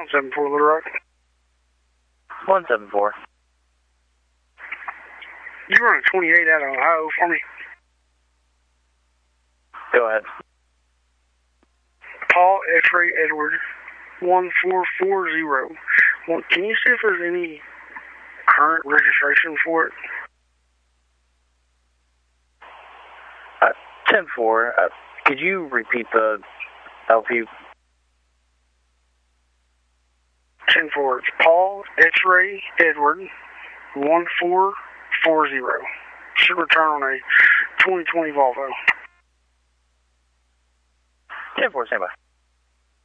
174 Little Rock. 174. You run a 28 out of Ohio for me. Go ahead. Paul X-Ray Edward 1440. Well, can you see if there's any current registration for it? 10-4. Could you repeat the LP? 10-4. It's Paul X-Ray Edward 1440. Should return on a 2020 Volvo. 10-4, stand by.